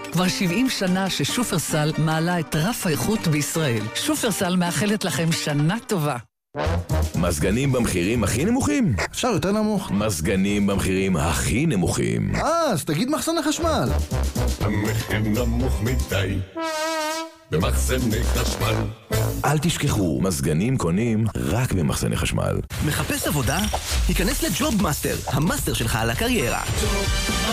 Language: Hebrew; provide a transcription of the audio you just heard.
כבר 70 שנה ששופרסל מעלה את רף האיכות בישראל. שופרסל מאחלת לכם שנה טובה. מזגנים במחירים הכי נמוכים? אפשר יותר נמוך. מזגנים במחירים הכי נמוכים. אז תגיד מחסני חשמל. המחיר נמוך מדי במחסני חשמל. אל תשכחו, מזגנים קונים רק במחסני חשמל. מחפש עבודה? היכנס לג'וב מאסטר, המאסטר שלך על הקריירה.